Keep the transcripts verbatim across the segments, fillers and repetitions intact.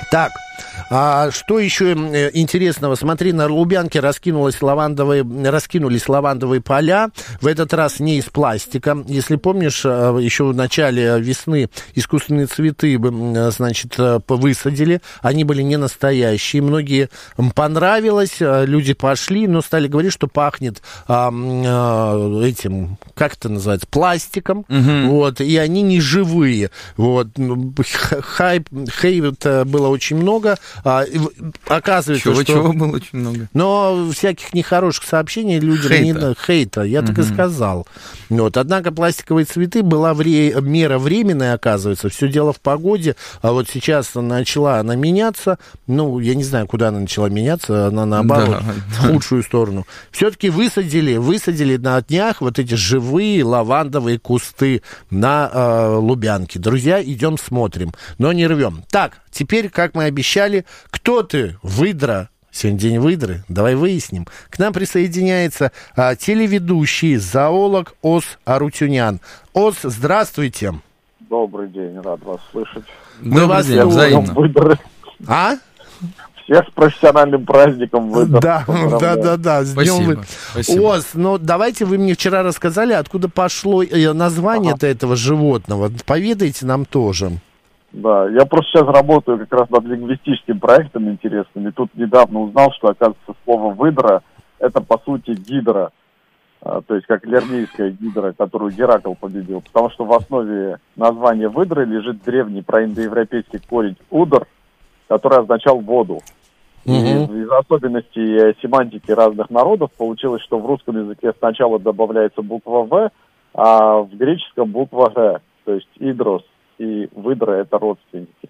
Так, а что еще интересного? Смотри, на Лубянке раскинулось лавандовые, раскинулись лавандовые поля. В этот раз не из пластика. Если помнишь, еще в начале весны искусственные цветы, значит, высадили. Они были не настоящие. Многие понравилось, люди пошли, но стали говорить, что пахнет а, а, этим, как это называется, пластиком. Угу. Вот, и они не живые. Вот. Хайп, хейта было очень много. А, оказывается, чего, что... Чего было очень много. Но всяких нехороших сообщений людям хейта. не... Хейта, я угу. так и сказал. Вот. Однако пластиковые цветы была вре... мера временная, оказывается. Все дело в погоде. А вот сейчас начала она меняться. Ну, я не знаю, куда она начала меняться. Она, наоборот, да. в худшую сторону. Все-таки высадили, высадили на днях вот эти живые лавандовые кусты на э, Лубянке. Друзья, идем смотрим. Но не рвем. Так, теперь, как мы обещали, кто ты, выдра? Сегодня день выдры, давай выясним. К нам присоединяется а, телеведущий, зоолог Ос Арутюнян. Ос, здравствуйте. Добрый день, рад вас слышать. Мы Добрый вас день, взаимно. Выдры. А? Всех с профессиональным праздником выдр. Да, да, да, да. С Спасибо. днем вы... Спасибо. Ос, ну давайте вы мне вчера рассказали, откуда пошло название ага. этого животного. Поведайте нам тоже. Да, я просто сейчас работаю как раз над лингвистическим проектом интересным, и тут недавно узнал, что, оказывается, слово «выдра» — это, по сути, гидра, а, то есть как лернейская гидра, которую Геракл победил, потому что в основе названия выдры лежит древний проиндоевропейский корень «удр», который означал «воду». Mm-hmm. И из-за особенностей семантики разных народов получилось, что в русском языке сначала добавляется буква «в», а в греческом буква «г», то есть «идрос». И выдра — это родственники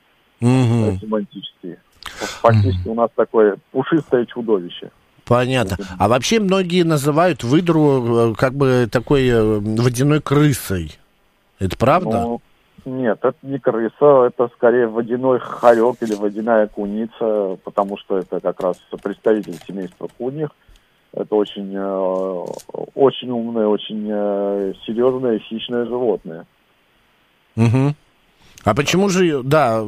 угу. семантические. Фактически у нас такое пушистое чудовище. Понятно. А вообще многие называют выдру как бы такой водяной крысой. Это правда? Ну, нет, это не крыса, это скорее водяной хорек или водяная куница, потому что это как раз представитель семейства куньих. Это очень, очень умное, очень серьезное, хищное животное. Угу. А почему же, да,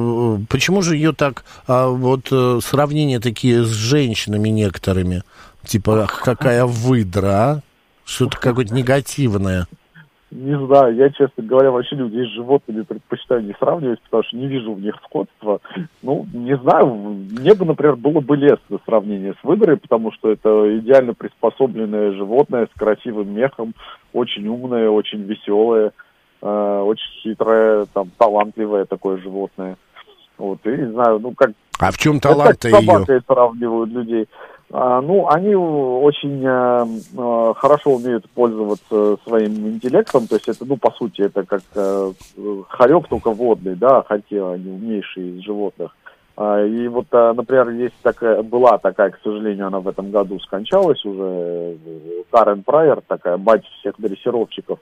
почему же ее так, а, вот сравнения такие с женщинами некоторыми, типа, какая выдра, а? Что-то какое-то негативное. Не знаю, я, честно говоря, вообще людей с животными предпочитаю не сравнивать, потому что не вижу в них сходства. Ну, не знаю, мне бы, например, было бы лестно сравнение с выдрой, потому что это идеально приспособленное животное с красивым мехом, очень умное, очень веселое. Uh, очень хитрое, там, талантливое такое животное. Вот, и не знаю, ну, как... А в чем талант-то ее? С собакой сравнивают людей. А, ну, они очень а, а, хорошо умеют пользоваться своим интеллектом, то есть это, ну, по сути, это как а, хорек, только водный, да, хотя они умнейшие из животных. А, и вот, а, например, есть такая, была такая, к сожалению, она в этом году скончалась уже, Карен Прайер, такая мать всех дрессировщиков.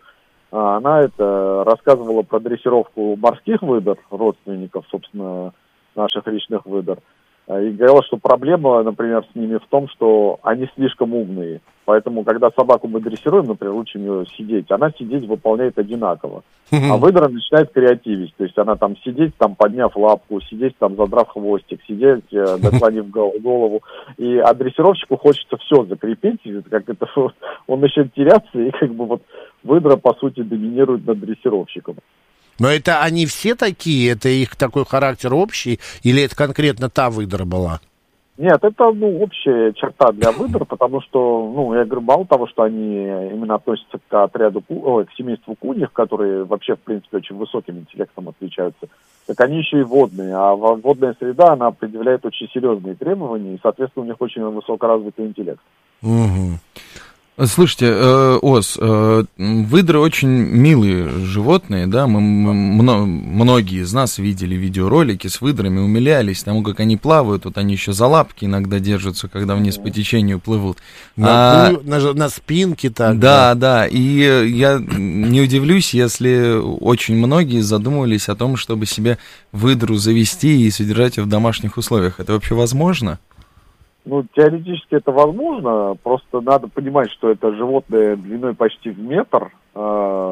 Она это рассказывала про дрессировку морских выдр, родственников, собственно, наших речных выдр. И говорила, что проблема, например, с ними в том, что они слишком умные. Поэтому, когда собаку мы дрессируем, например, учим ее сидеть, она сидеть выполняет одинаково. А выдра начинает креативить. То есть она там сидеть, там подняв лапку, сидеть, там задрав хвостик, сидеть, наклонив голову. И а дрессировщику хочется все закрепить, как это, он начинает теряться, и как бы вот выдра, по сути, доминирует над дрессировщиком. Но это они все такие? Это их такой характер общий? Или это конкретно та выдра была? Нет, это, ну, общая черта для выдр, потому что, ну, я говорю, мало того, что они именно относятся к отряду, ой, к семейству куньих, которые вообще, в принципе, очень высоким интеллектом отличаются, так они еще и водные. А водная среда, она определяет очень серьезные требования, и, соответственно, у них очень высокоразвитый интеллект. Угу. Слушайте, э, Ос, э, выдры очень милые животные, да, мы, мно, многие из нас видели видеоролики с выдрами, умилялись тому, как они плавают, вот они еще за лапки иногда держатся, когда вниз по течению плывут. На, а, на, на спинке так. Да, да, да, и я не удивлюсь, если очень многие задумывались о том, чтобы себе выдру завести и содержать ее в домашних условиях. Это вообще возможно? Ну, теоретически это возможно, просто надо понимать, что это животное длиной почти в метр. Э,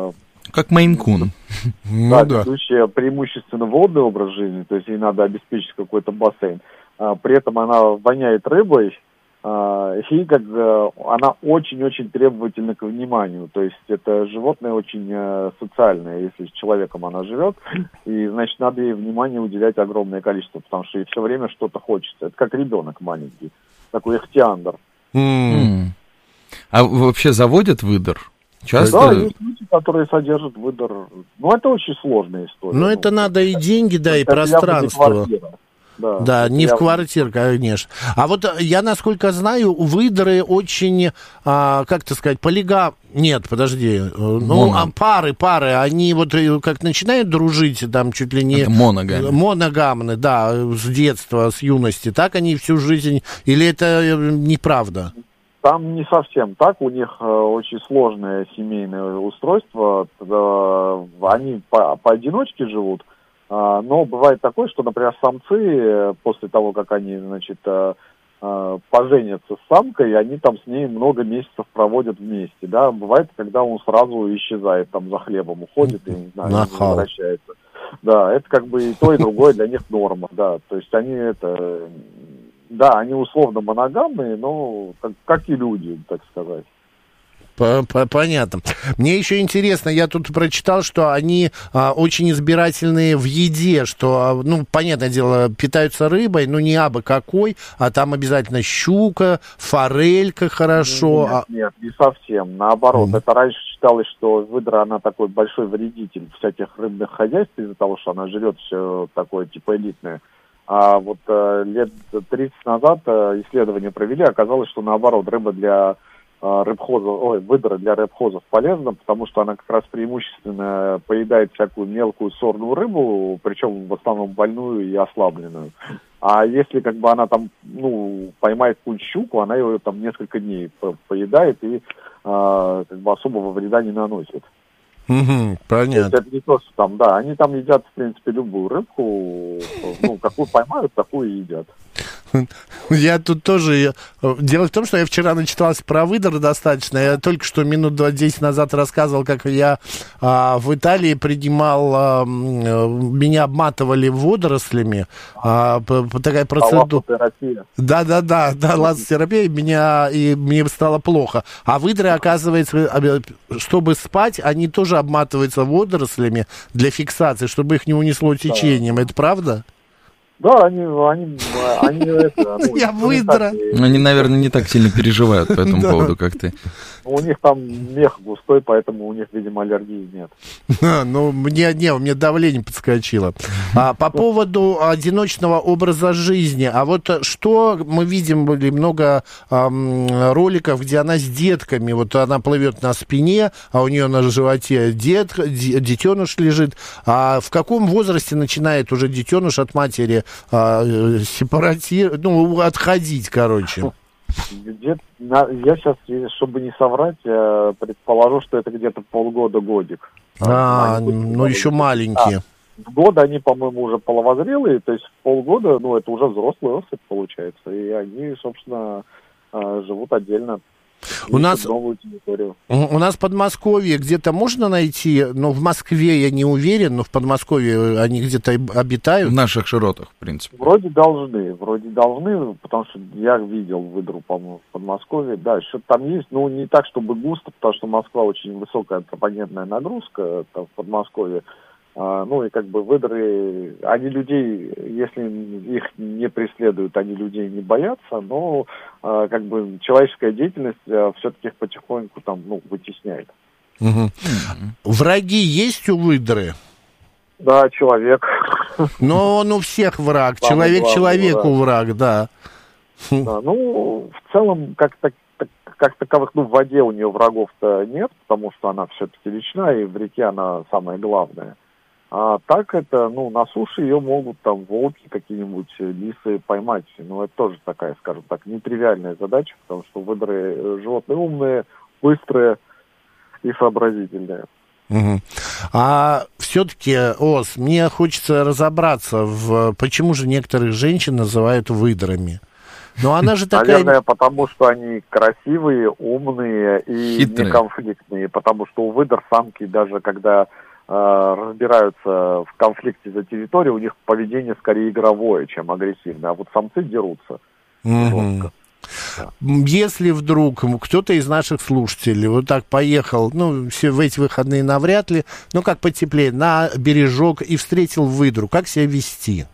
Как Мейн-кун. Ну, да, да. ведущая преимущественно водный образ жизни, то есть ей надо обеспечить какой-то бассейн. А, при этом она воняет рыбой, а, и как бы она очень-очень требовательна к вниманию. То есть это животное очень а, социальное, если с человеком она живет, и, значит, надо ей внимание уделять огромное количество, потому что ей все время что-то хочется. Это как ребенок маленький, такой ихтиандр. М. А вообще заводят выдр? Часто? Да, есть люди, которые содержат выдор. Ну, это очень сложная история. Ну, это надо и деньги, да, и это явно не пространство. квартира. Да, Да, это не в явно- квартире, конечно. А вот я, насколько знаю, выдры очень, а, как это сказать, полигам... Нет, подожди. э, Ну, Моно. а пары, пары, они вот э, как начинают дружить, там чуть ли не... Это моногамы. Моногамны, да, с детства, с юности. Так они всю жизнь... Или это э, неправда? Там не совсем так, у них э, очень сложное семейное устройство, э, они по, поодиночке живут, э, но бывает такое, что, например, самцы э, после того, как они, значит, э, э, поженятся с самкой, они там с ней много месяцев проводят вместе, да, бывает, когда он сразу исчезает, там за хлебом уходит и, не знаю, не Нахал. возвращается. Да, это как бы и то, и другое для них норма, да, то есть они это... Да, они условно моногамные, но как, как и люди, так сказать. Понятно. Мне еще интересно, я тут прочитал, что они а, очень избирательные в еде, что, а, ну, понятное дело, питаются рыбой, но не абы какой, а там обязательно щука, форелька хорошо. Нет, а- нет, не совсем. Наоборот, Мгм. это раньше считалось, что выдра, она такой большой вредитель всяких рыбных хозяйств из-за того, что она жрет все такое типа элитное. А вот э, лет тридцать назад э, исследования провели, оказалось, что наоборот, рыба для э, рыбхозов, ой, выдра для рыбхозов полезна, потому что она как раз преимущественно поедает всякую мелкую сорную рыбу, причем в основном больную и ослабленную. А если как бы она там, ну, поймает какую-нибудь щуку, она ее там несколько дней по- поедает и э, как бы особого вреда не наносит. Мгм, То есть понятно. это не то, что там, да, они там едят, в принципе, любую рыбку, ну, какую поймают, такую и едят. Я тут тоже... я- Дело в том, что я вчера начитался про выдор достаточно. Я только что минут десять назад рассказывал, как я а, в Италии принимал... а, м, меня обматывали водорослями. А, п- п- такая процедура... Талафотерапия. Да-да-да, да, лазотерапия, меня, и мне стало плохо. А выдры, оказывается, обе- чтобы спать, они тоже обматываются водорослями для фиксации, чтобы их не унесло течением. Это правда? Да, они, они, они это... ну, Я ну, выдра. так, Ну, они, наверное, не так сильно переживают по этому Да. поводу, как ты. у них там мех густой, поэтому у них, видимо, аллергии нет. А, ну, мне, не, у меня давление подскочило. А, по поводу одиночного образа жизни. А вот что мы видим, были много ам, роликов, где она с детками, вот она плывет на спине, а у нее на животе дет, де- детеныш лежит. А в каком возрасте начинает уже детеныш от матери а, э, сепарати... ну, отходить, короче? Где на, я сейчас, чтобы не соврать, э, предположу, что это где-то полгода-годик. А, Они ну, еще маленькие. В год они, по-моему, уже половозрелые, то есть в полгода, ну, это уже взрослый особь получается, и они, собственно, э, живут отдельно. У ищут нас- новую территорию. У у нас в Подмосковье где-то можно найти, ну, в Москве я не уверен, но в Подмосковье они где-то и В обитают. наших широтах, в принципе. Вроде должны, вроде должны, потому что я видел выдру, по-моему, в Подмосковье. Да, что там есть, ну, не так, чтобы густо, потому что Москва очень высокая антропогенная нагрузка там, в Подмосковье. А, ну, и как бы выдры, они людей, если их не преследуют, они людей не боятся, но а, как бы человеческая деятельность а, все-таки их потихоньку там, ну, вытесняет. Мгм. Враги есть у выдры? Да, человек. Но он у всех враг. Самый Человек главный человеку враг, да. Да, ну, в целом, как, так, так- как таковых, ну, в воде у нее врагов-то нет, потому что она все-таки речная, и в реке она самая главная. А так это, ну, на суше ее могут там волки какие-нибудь, лисы поймать. Но это тоже такая, скажем так, нетривиальная задача, потому что выдры э, животные умные, быстрые и сообразительные. Мгм. А все-таки, Ос, мне хочется разобраться, в почему же некоторых женщин называют выдрами. Но она же такая... Наверное, потому что они красивые, умные и Хитрые. неконфликтные. Потому что у выдр самки, даже когда э, разбираются в конфликте за территорию, у них поведение скорее игровое, чем агрессивное. А вот самцы дерутся. Угу. Если вдруг кто-то из наших слушателей вот так поехал, ну, все в эти выходные навряд ли, ну, как потеплее, на бережок и встретил выдру, как себя вести?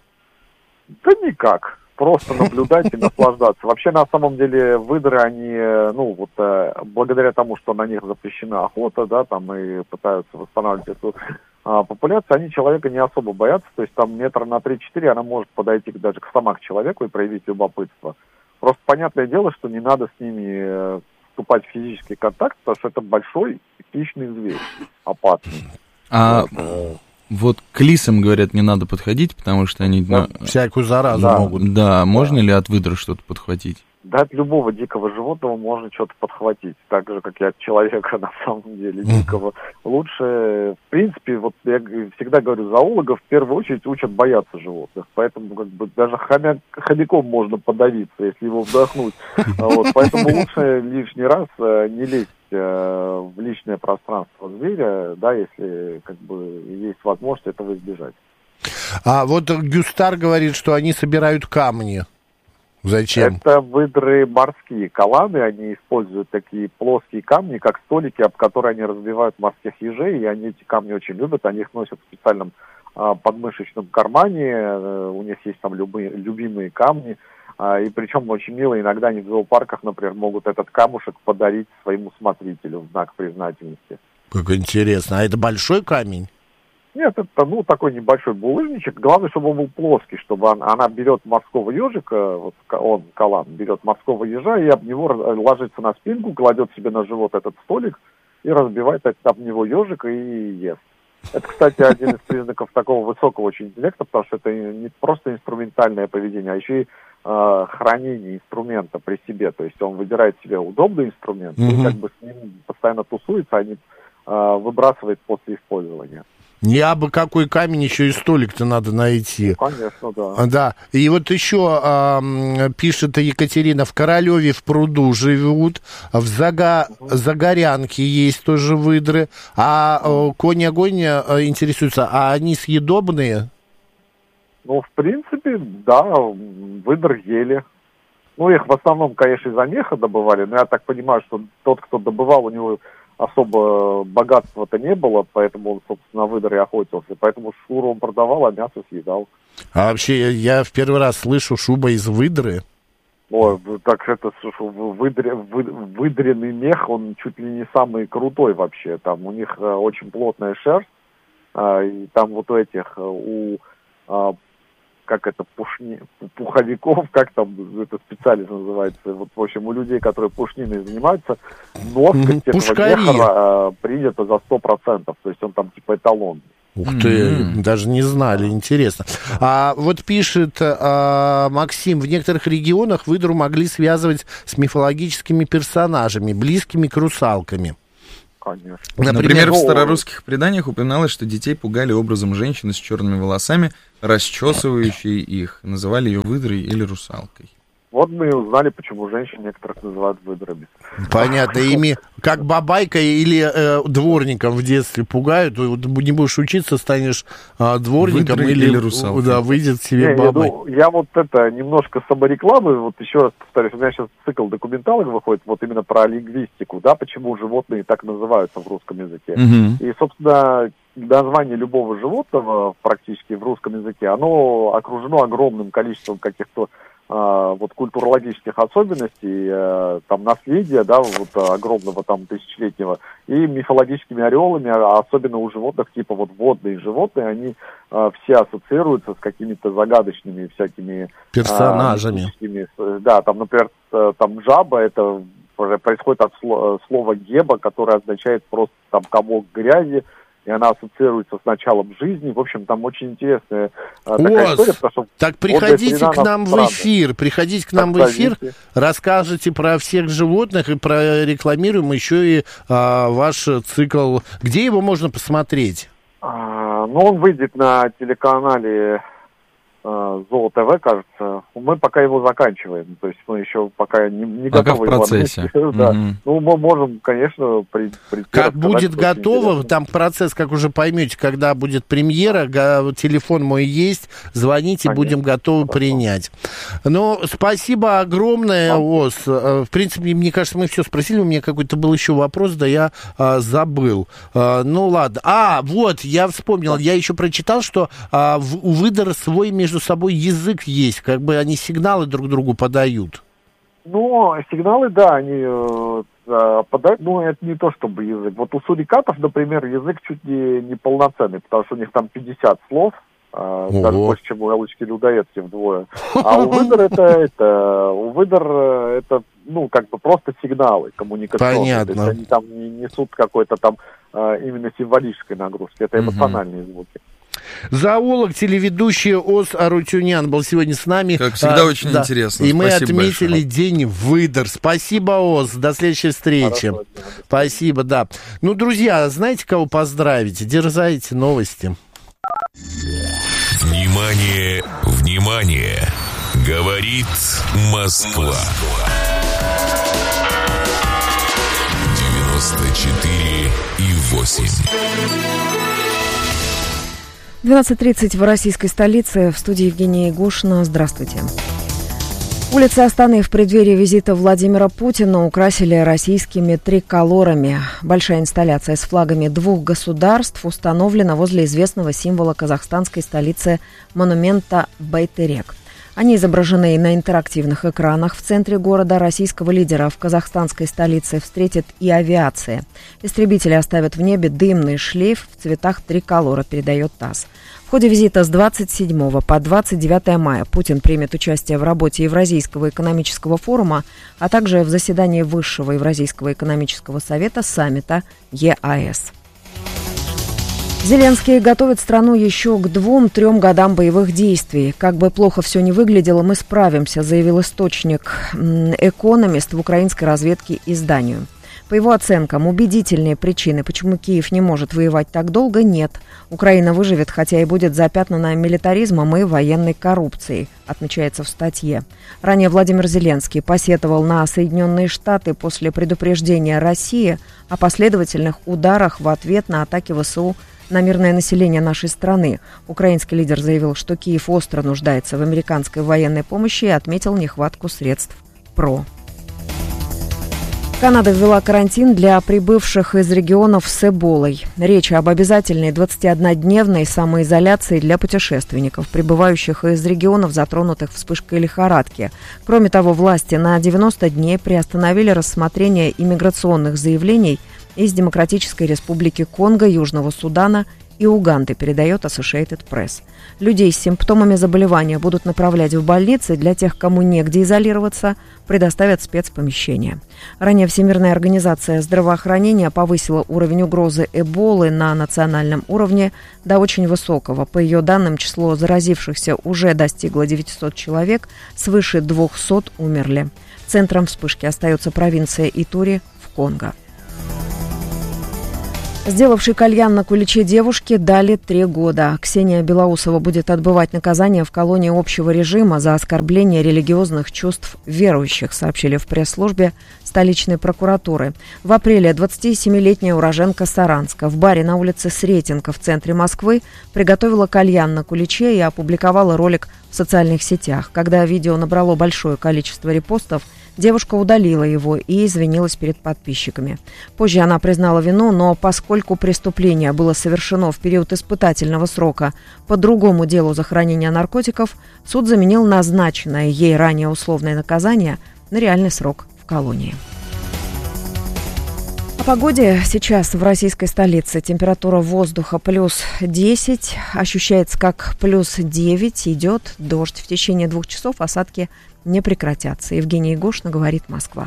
Да никак. Просто наблюдать и наслаждаться. Вообще, на самом деле, выдры, они, ну, вот, э, благодаря тому, что на них запрещена охота, да, там, и пытаются восстанавливать эту а, популяцию, они человека не особо боятся, то есть там метра на три-четыре она может подойти даже к сама к человеку и проявить любопытство. Просто понятное дело, что не надо с ними вступать в физический контакт, потому что это большой хищный зверь, опасный. А вот, вот к лисам, говорят, не надо подходить, потому что они... Да, ну, всякую заразу да. могут. Да, можно ли от выдры что-то подхватить? Да, от любого дикого животного можно что-то подхватить, так же, как и от человека, на самом деле, дикого. Лучше, в принципе, вот я всегда говорю, зоологов в первую очередь учат бояться животных, поэтому как бы даже хомяк, хомяком можно подавиться, если его вдохнуть. Вот, поэтому лучше лишний раз не лезть в личное пространство зверя, да, если как бы есть возможность этого избежать. А вот Гюстар говорит, что они собирают камни. Зачем? Это выдры морские каланы, они используют такие плоские камни, как столики, об которые они разбивают морских ежей, и они эти камни очень любят, они их носят в специальном а, подмышечном кармане, а, у них есть там любые, любимые камни, а, и причем очень мило, иногда они в зоопарках, например, могут этот камушек подарить своему смотрителю в знак признательности. Как интересно, а это большой камень? Нет, это, ну, такой небольшой булыжничек. Главное, чтобы он был плоский, чтобы она, она берет морского ежика, вот он, калан, берет морского ежа и об него ложится на спинку, кладет себе на живот этот столик и разбивает об него ежика и ест. Это, кстати, один из признаков такого высокого очень интеллекта, потому что это не просто инструментальное поведение, а еще и э, хранение инструмента при себе. То есть он выбирает себе удобный инструмент mm-hmm. и как бы с ним постоянно тусуется, а не э, выбрасывает после использования. Не абы какой камень, еще и столик-то надо найти. Ну, конечно, да. Да. И вот еще э, пишет Екатерина, в Королеве в пруду живут, в Зага... Загорянке есть тоже выдры, а э, конь-огонь э, интересуется, а они съедобные? Ну, в принципе, да, выдр ели. Ну, их в основном, конечно, из-за меха добывали, но я так понимаю, что тот, кто добывал, у него особо богатства-то не было, поэтому он, собственно, на выдр и охотился. Поэтому шкуру он продавал, а мясо съедал. А вообще, я в первый раз слышу шуба из выдры. Ой, так это, выдр... выдренный мех, он чуть ли не самый крутой вообще. Там у них очень плотная шерсть, и там вот у этих, у... как это, пушни, пуховиков, как там это специалист называется, вот, в общем, у людей, которые пушниной занимаются, носкость этого меха а, принята за сто процентов, то есть он там типа эталон. Ух ты, mm-hmm. даже не знали, интересно. А вот пишет а, Максим, в некоторых регионах выдру могли связывать с мифологическими персонажами, близкими к русалками. Конечно. Например, Например в старорусских преданиях упоминалось, что детей пугали образом женщины с черными волосами, расчесывающей их. Называли ее выдрой или русалкой. Вот мы и узнали, почему женщин некоторых называют выдрами. Понятно. Ими как бабайкой или э, дворником в детстве пугают. Не будешь учиться, станешь э, дворником Выдрой или, или русалкой. Да, выйдет себе не, бабай. Я, ну, я вот это, немножко саморекламы, вот еще раз повторюсь, у меня сейчас цикл документалок выходит вот именно про лингвистику, да, почему животные так называются в русском языке. Угу. И, собственно, название любого животного практически в русском языке, оно окружено огромным количеством каких-то а, вот культурологических особенностей, а, там наследия, да, вот огромного там тысячелетнего, и мифологическими ореолами, особенно у животных типа вот водные животные, они а, все ассоциируются с какими-то загадочными всякими персонажами. А, да, там, например, там жаба, это происходит от слова геба, которое означает просто там комок грязи, и она ассоциируется с началом жизни. В общем, там очень интересная а, такая Ос, история. Потому что так приходите к нам в эфир, приходите к нам в эфир, расскажите про всех животных и прорекламируем еще и а, ваш цикл. Где его можно посмотреть? А, ну, он выйдет на телеканале Зоо ТВ, кажется, мы пока его заканчиваем, то есть мы еще пока не, не пока готовы. В процессе. Его да. Угу. Ну, мы можем, конечно, при, прийти. Как будет готово, там процесс, как уже поймете, когда будет премьера, телефон мой есть, звоните, конечно, будем готовы Хорошо. принять. Ну, спасибо огромное, Ос. В принципе, мне кажется, мы все спросили, у меня какой-то был еще вопрос, да я а, забыл. А, ну, ладно. А, вот, я вспомнил, я еще прочитал, что а, в, у выдора свой между собой язык есть, как бы они сигналы друг другу подают. Ну, сигналы, да, они э, подают, но это не то чтобы язык. Вот у сурикатов, например, язык чуть не, не полноценный, потому что у них там пятьдесят слов, э, даже больше, чем у галочки-людоедки вдвое. А у выдор это, это, у выдор это, ну, как бы просто сигналы коммуникационные. Понятно. То есть они там не несут какой-то там э, именно символической нагрузки, это эмоциональные звуки. Зоолог, телеведущий Ос Арутюнян был сегодня с нами. Как всегда, а, очень да. интересно. И мы Спасибо отметили большое. День выдор. Спасибо, Ос. До следующей встречи. Хорошо, спасибо, да. Ну, друзья, знаете, кого поздравить? Дерзайте, новости. Внимание, внимание! Говорит Москва. девяносто четыре и восемь. двенадцать тридцать в российской столице. В студии Евгения Егошина. Здравствуйте. Улицы Астаны в преддверии визита Владимира Путина украсили российскими триколорами. Большая инсталляция с флагами двух государств установлена возле известного символа казахстанской столицы монумента Байтерек. Они изображены на интерактивных экранах. В центре города российского лидера в казахстанской столице встретит и авиация. Истребители оставят в небе дымный шлейф в цветах триколора, передает ТАСС. В ходе визита с двадцать седьмого по двадцать девятое мая Путин примет участие в работе Евразийского экономического форума, а также в заседании Высшего Евразийского экономического совета саммита ЕАЭС. Зеленский готовит страну еще к двум-трем годам боевых действий. Как бы плохо все ни выглядело, мы справимся, заявил источник «Экономист» в украинской разведке изданию. По его оценкам, убедительные причины, почему Киев не может воевать так долго, нет. Украина выживет, хотя и будет запятнана милитаризмом и военной коррупцией, отмечается в статье. Ранее Владимир Зеленский посетовал на Соединенные Штаты после предупреждения России о последовательных ударах в ответ на атаки ВСУ на мирное население нашей страны. Украинский лидер заявил, что Киев остро нуждается в американской военной помощи и отметил нехватку средств ПРО. Канада ввела карантин для прибывших из регионов с Эболой. Речь об обязательной двадцатиоднодневной самоизоляции для путешественников, прибывающих из регионов, затронутых вспышкой лихорадки. Кроме того, власти на девяносто дней приостановили рассмотрение иммиграционных заявлений из Демократической Республики Конго, Южного Судана и Уганды, передает Associated Press. Людей с симптомами заболевания будут направлять в больницы, для тех, кому негде изолироваться, предоставят спецпомещения. Ранее Всемирная организация здравоохранения повысила уровень угрозы Эболы на национальном уровне до очень высокого. По ее данным, число заразившихся уже достигло девятисот человек, свыше двухсот умерли. Центром вспышки остается провинция Итури в Конго. Сделавшей кальян на куличе девушке дали три года. Ксения Белоусова будет отбывать наказание в колонии общего режима за оскорбление религиозных чувств верующих, сообщили в пресс-службе столичной прокуратуры. В апреле двадцатисемилетняя уроженка Саранска в баре на улице Сретенка в центре Москвы приготовила кальян на куличе и опубликовала ролик в социальных сетях. Когда видео набрало большое количество репостов, девушка удалила его и извинилась перед подписчиками. Позже она признала вину, но поскольку преступление было совершено в период испытательного срока по другому делу за хранение наркотиков, суд заменил назначенное ей ранее условное наказание на реальный срок в колонии. О погоде сейчас в российской столице. Температура воздуха плюс десять, ощущается как плюс девять, идет дождь. В течение двух часов осадки не прекратятся. Евгения Егошина, говорит Москва.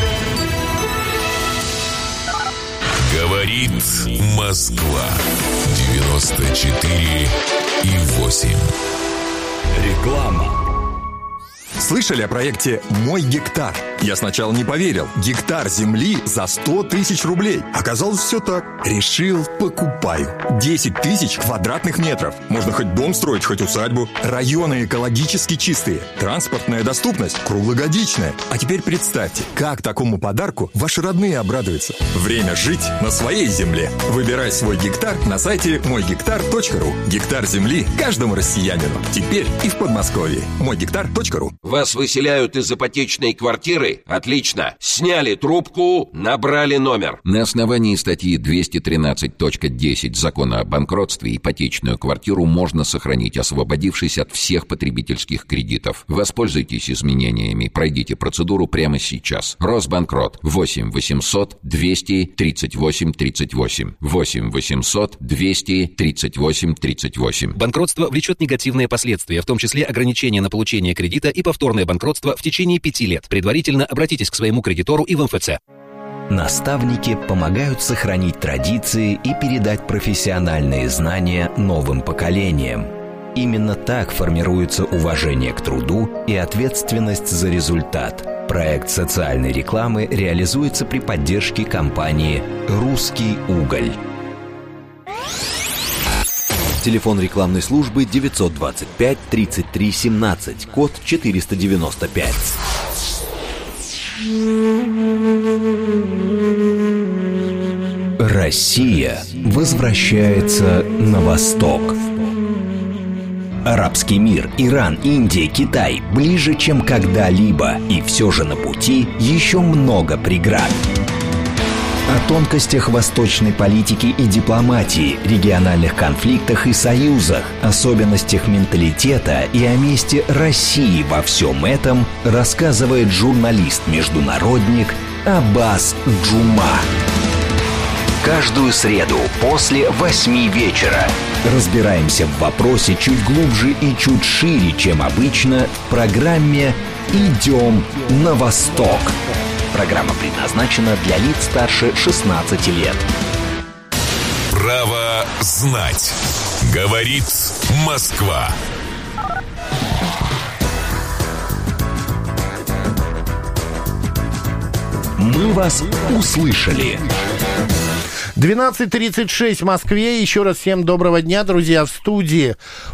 Говорит Москва. девяносто четыре и восемь. Реклама. Слышали о проекте «Мой гектар»? Я сначала не поверил. Гектар земли за сто тысяч рублей. Оказалось, все так. Решил, покупаю. десять тысяч квадратных метров. Можно хоть дом строить, хоть усадьбу. Районы экологически чистые. Транспортная доступность круглогодичная. А теперь представьте, как такому подарку ваши родные обрадуются. Время жить на своей земле. Выбирай свой гектар на сайте мой гектар точка ру. Гектар земли каждому россиянину. Теперь и в Подмосковье. мой гектар точка ру. Вас выселяют из ипотечной квартиры? Отлично. Сняли трубку, набрали номер. На основании статьи двести тринадцать точка десять Закона о банкротстве ипотечную квартиру можно сохранить, освободившись от всех потребительских кредитов. Воспользуйтесь изменениями. Пройдите процедуру прямо сейчас. Росбанкрот. восемь восемьсот двести тридцать восемь тридцать восемь. восемь восемьсот двести тридцать восемь тридцать восемь. Банкротство влечет негативные последствия, в том числе ограничения на получение кредита и повторное банкротство в течение пяти лет. Предварительно обратитесь к своему кредитору и в эм эф цэ. Наставники помогают сохранить традиции и передать профессиональные знания новым поколениям. Именно так формируется уважение к труду и ответственность за результат. Проект социальной рекламы реализуется при поддержке компании «Русский уголь». Телефон рекламной службы девятьсот двадцать пять тридцать три семнадцать, код четыреста девяносто пять. Россия возвращается на восток. Арабский мир, Иран, Индия, Китай ближе, чем когда-либо, и все же на пути еще много преград. О тонкостях восточной политики и дипломатии, региональных конфликтах и союзах, особенностях менталитета и о месте России во всем этом рассказывает журналист-международник Аббас Джума. Каждую среду после восьми вечера разбираемся в вопросе чуть глубже и чуть шире, чем обычно, в программе «Идем на восток». Программа предназначена для лиц старше шестнадцати лет. Право знать. Говорит Москва. Мы вас услышали. двенадцать тридцать шесть в Москве. Еще раз всем доброго дня, друзья, в студии.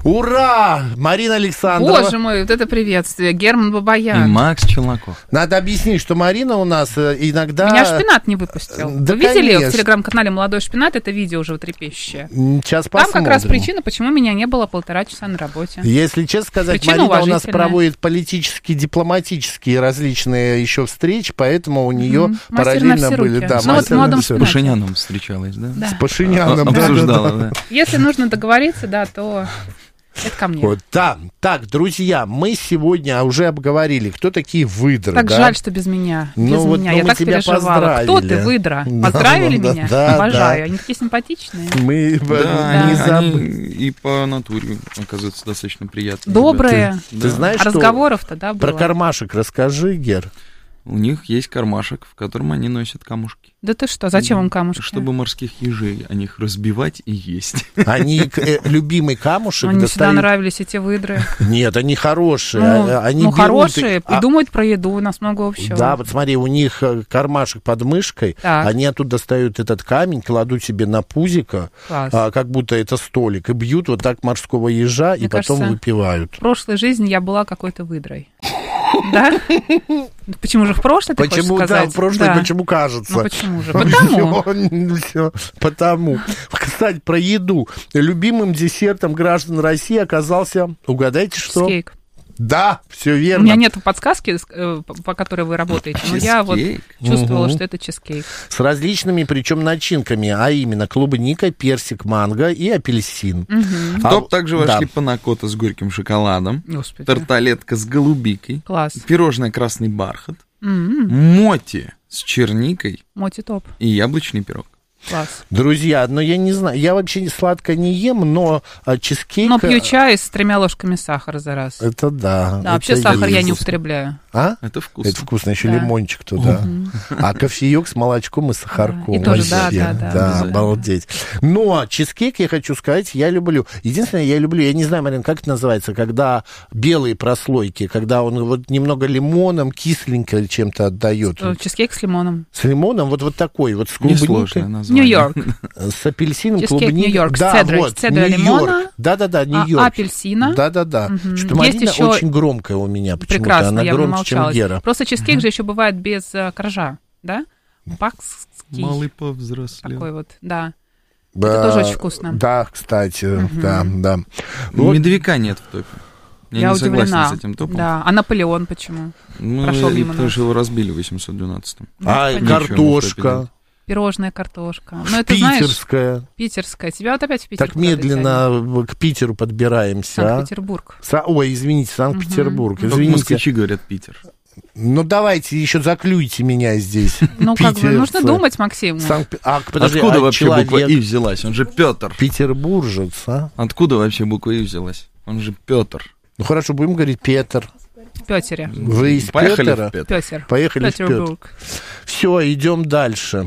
Ура! Марина Александрова. Боже мой, вот это приветствие. Герман Бабаян. И Макс Челноков. Надо объяснить, что Марина у нас иногда... Меня шпинат не выпустил. Да, Вы видели конечно. в телеграм-канале «Молодой шпинат» это видео уже трепещущее? Сейчас Там посмотрим. как раз причина, почему меня не было полтора часа на работе. Если честно сказать, Причина Марина у нас уважительная. проводит политические, дипломатические различные еще встречи, поэтому у нее Мгм. Мастер параллельно на все были... руки. Да, Ну вот мастер в «Молодом на всё. С Пашиняном встречалась, да? Да. С Пашиняном. А- да, обсуждала, да, да. да. Если нужно договориться, да, то это ко мне. Вот, да. Так, друзья, мы сегодня уже обговорили, кто такие выдры. Так да? жаль, что без меня. Ну Без вот, меня. ну Я мы так тебя переживала. Кто ты, поздравили. выдра? Да, Поздравили да, меня? да, Обожаю. да. Они такие симпатичные. Мы Да, не они, забыли. они и по натуре, оказывается, достаточно приятные. Добрые. Ты, Да. ты знаешь, А что... разговоров-то, да, было? Про кармашек расскажи, Гер. У них есть кармашек, в котором они носят камушки. Да ты что, зачем им камушки? Чтобы морских ежей, о них разбивать и есть. Они э, любимый камушек Мне всегда достают... нравились эти выдры. Нет, они хорошие. Ну, а- они ну, берут хорошие, и- а- думают про еду, у нас много общего. Да, вот смотри, у них э, кармашек под мышкой, Так. они оттуда достают этот камень, кладут себе на пузико, Класс. а, как будто это столик, и бьют вот так морского ежа, Мне и потом кажется, выпивают. В прошлой жизни я была какой-то выдрой. Да? Почему же в прошлой, ты Почему, хочешь да, сказать? в прошлом, Да. почему кажется? Ну почему же? Потому. Всё, всё, потому. Кстати, про еду. Любимым десертом граждан России оказался, угадайте, что? Чизкейк. Да, все У верно. меня нет подсказки, э, по- по которой вы работаете, но я вот Чизкейк? чувствовала, Мгм. что это чизкейк. С различными, причем, начинками, а именно клубника, персик, манго и апельсин. Мгм. В А, топ также да. вошли панакота с горьким шоколадом, Господи. тарталетка с голубикой, Класс. пирожное красный бархат, М-м. моти с черникой Моти топ. и яблочный пирог. Класс. Друзья, ну я не знаю, я вообще сладко не ем, но а, чизкейк... Но пью чай с тремя ложками сахара за раз. Это да. Да, вообще это сахар я есть. не употребляю. А? Это вкусно. Это вкусно, еще Да. лимончик туда. А кофеек с молочком и сахарком. И тоже, да, Вообще. да, да. Да, обалдеть. Но чизкейк, я хочу сказать, я люблю. Единственное, я люблю, я не знаю, Марин, как это называется, когда белые прослойки, когда он вот немного лимоном, кисленько чем-то отдает. Э, Чизкейк с лимоном. С лимоном, вот, вот такой, вот с клубникой. Несложное название. Нью-Йорк. С апельсином, Чизкейк клубникой. Нью-Йорк с Да, цедрой, вот, с цедрой Нью-Йорк. лимона, Да-да-да, а, Нью-Йорк. апельсина. Да-да-да. Мгм. Что Есть Марина еще- очень громкая у меня почему-то. Прекрасно, Она я громче, чем промолчалась. Гера. Просто чизкейк же еще бывает без э, коржа, да? Пакский. Малый повзрослел. Такой вот, да. Да, Это тоже очень вкусно. Да, кстати, Мгм. да, да. Вот. Медовика нет в топе. Я, Я не согласен удивлена. с этим топом. Да. А Наполеон почему? Ну, Прошел и мимо потому нас. что его разбили в восемьсот двенадцатом. А, понятно. картошка. Пирожная картошка. Ну, это, знаешь, Питерская. питерская. Тебя вот опять в Питер Так куда-то тянет. медленно к Питеру подбираемся. а? Санкт-Петербург. Са- Ой, извините, Санкт-Петербург. Только Извините. москвичи говорят Питер. Ну, давайте еще заклюйте меня здесь. Ну, как бы, Питерцы. нужно думать, Максим. Санкт- А, подожди, Откуда а вообще человек буква И взялась? Он же Петр. Петербуржец, а? Откуда вообще буква И взялась? Он же Петр. Ну, хорошо, будем говорить Петр. В Петере. Вы из Поехали Петера? в Петр. Петер. Поехали в Петр. Петербург. Все, идем дальше.